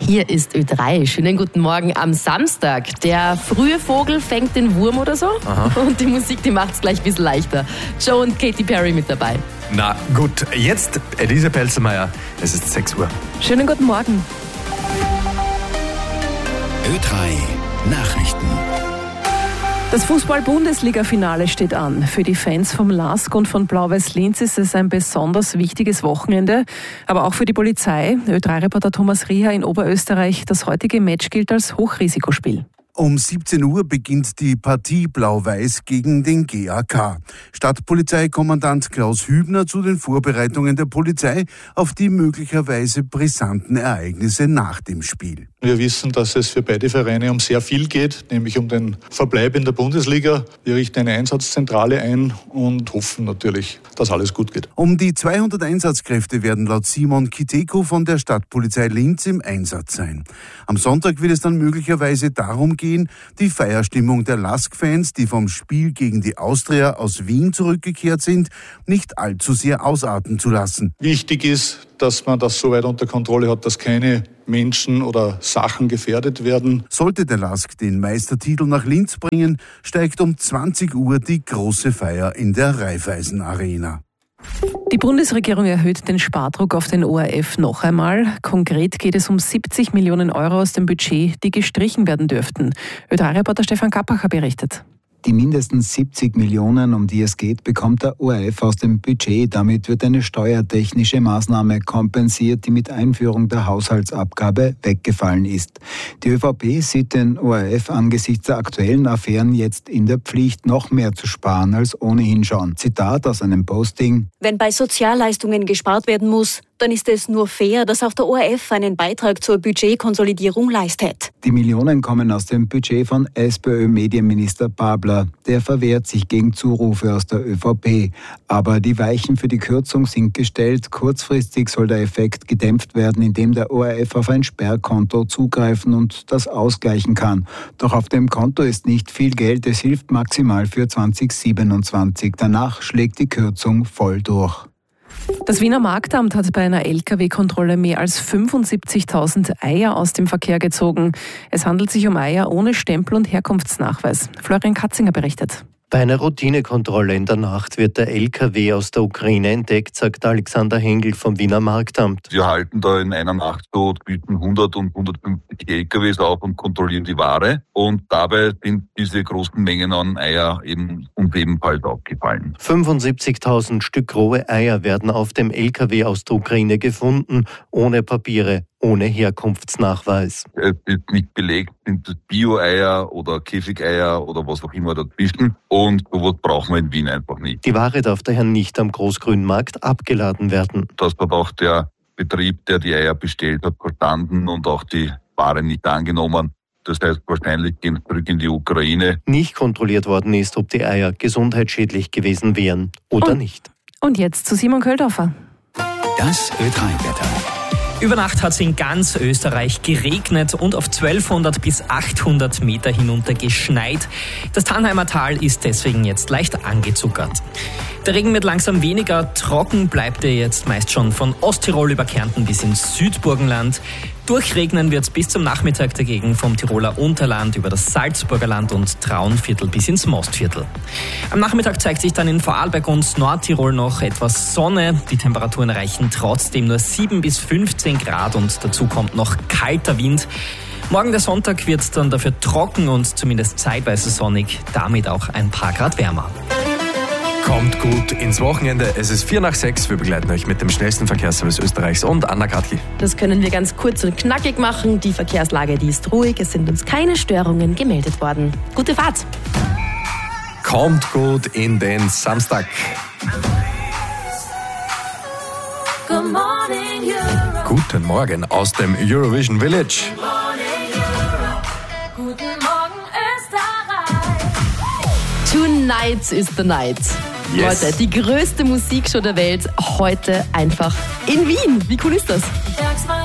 Hier ist Ö3. Schönen guten Morgen am Samstag. Der frühe Vogel fängt den Wurm oder so. Aha. Und die Musik, die macht es gleich ein bisschen leichter. Joe und Katy Perry mit dabei. Na gut, jetzt Elise Pelzermeier. Es ist 6 Uhr. Schönen guten Morgen. Ö3 Nachrichten. Das Fußball-Bundesliga-Finale steht an. Für die Fans vom LASK und von Blau-Weiß Linz ist es ein besonders wichtiges Wochenende. Aber auch für die Polizei. Ö3-Reporter Thomas Rieher in Oberösterreich. Das heutige Match gilt als Hochrisikospiel. Um 17 Uhr beginnt die Partie Blau-Weiß gegen den GAK. Stadtpolizeikommandant Klaus Hübner zu den Vorbereitungen der Polizei auf die möglicherweise brisanten Ereignisse nach dem Spiel. Wir wissen, dass es für beide Vereine um sehr viel geht, nämlich um den Verbleib in der Bundesliga. Wir richten eine Einsatzzentrale ein und hoffen natürlich, dass alles gut geht. Um die 200 Einsatzkräfte werden laut Simon Kiteko von der Stadtpolizei Linz im Einsatz sein. Am Sonntag wird es dann möglicherweise darum gehen, die Feierstimmung der LASK-Fans, die vom Spiel gegen die Austria aus Wien zurückgekehrt sind, nicht allzu sehr ausarten zu lassen. Wichtig ist, dass man das so weit unter Kontrolle hat, dass keine Menschen oder Sachen gefährdet werden. Sollte der LASK den Meistertitel nach Linz bringen, steigt um 20 Uhr die große Feier in der Raiffeisen Arena. Die Bundesregierung erhöht den Spardruck auf den ORF noch einmal. Konkret geht es um 70 Millionen Euro aus dem Budget, die gestrichen werden dürften. Ö3-Reporter Stefan Kappacher berichtet. Die mindestens 70 Millionen, um die es geht, bekommt der ORF aus dem Budget. Damit wird eine steuertechnische Maßnahme kompensiert, die mit Einführung der Haushaltsabgabe weggefallen ist. Die ÖVP sieht den ORF angesichts der aktuellen Affären jetzt in der Pflicht, noch mehr zu sparen als ohnehin schon. Zitat aus einem Posting: Wenn bei Sozialleistungen gespart werden muss, dann ist es nur fair, dass auch der ORF einen Beitrag zur Budgetkonsolidierung leistet. Die Millionen kommen aus dem Budget von SPÖ-Medienminister Babler. Der verwehrt sich gegen Zurufe aus der ÖVP. Aber die Weichen für die Kürzung sind gestellt. Kurzfristig soll der Effekt gedämpft werden, indem der ORF auf ein Sperrkonto zugreifen und das ausgleichen kann. Doch auf dem Konto ist nicht viel Geld. Es hilft maximal für 2027. Danach schlägt die Kürzung voll durch. Das Wiener Marktamt hat bei einer Lkw-Kontrolle mehr als 75.000 Eier aus dem Verkehr gezogen. Es handelt sich um Eier ohne Stempel und Herkunftsnachweis. Florian Katzinger berichtet. Bei einer Routinekontrolle in der Nacht wird der LKW aus der Ukraine entdeckt, sagt Alexander Hengel vom Wiener Marktamt. Wir halten da in einer Nacht so zwischen 100 und 150 LKWs auf und kontrollieren die Ware. Und dabei sind diese großen Mengen an Eier uns ebenfalls aufgefallen. 75.000 Stück rohe Eier werden auf dem LKW aus der Ukraine gefunden, ohne Papiere, ohne Herkunftsnachweis. Es ist nicht belegt, sind das Bio-Eier oder Käfigeier oder was auch immer dazwischen. Und sowas brauchen wir in Wien einfach nicht. Die Ware darf daher nicht am Großgrünmarkt abgeladen werden. Das hat auch der Betrieb, der die Eier bestellt hat, verstanden und auch die Ware nicht angenommen. Das heißt, wahrscheinlich gehen sie zurück in die Ukraine. Nicht kontrolliert worden ist, ob die Eier gesundheitsschädlich gewesen wären oder nicht. Und jetzt zu Simon Köldorfer. Das Ö3-Wetter. Über Nacht hat es in ganz Österreich geregnet und auf 1200 bis 800 Meter hinunter geschneit. Das Tannheimer Tal ist deswegen jetzt leicht angezuckert. Der Regen wird langsam weniger, trocken bleibt er jetzt meist schon von Osttirol über Kärnten bis ins Südburgenland. Durchregnen wird es bis zum Nachmittag dagegen vom Tiroler Unterland über das Salzburger Land und Traunviertel bis ins Mostviertel. Am Nachmittag zeigt sich dann in Vorarlberg und Nordtirol noch etwas Sonne. Die Temperaturen erreichen trotzdem nur 7 bis 15 Grad und dazu kommt noch kalter Wind. Morgen der Sonntag wird dann dafür trocken und zumindest zeitweise sonnig, damit auch ein paar Grad wärmer. Kommt gut ins Wochenende. Es ist 5:45. Wir begleiten euch mit dem schnellsten Verkehrsservice Österreichs und Anna Katki. Das können wir ganz kurz und knackig machen. Die Verkehrslage, die ist ruhig. Es sind uns keine Störungen gemeldet worden. Gute Fahrt! Kommt gut in den Samstag. Good morning, Europe. Guten Morgen aus dem Eurovision Village. Good morning, Europe. Guten Morgen, Österreich. Tonight is the night. Yes. Leute, die größte Musikshow der Welt heute einfach in Wien. Wie cool ist das?